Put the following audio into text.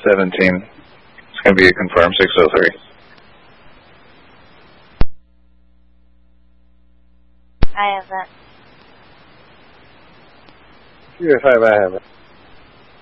17. It's going to be a confirmed 603. I have that. Sure, 5, I have it.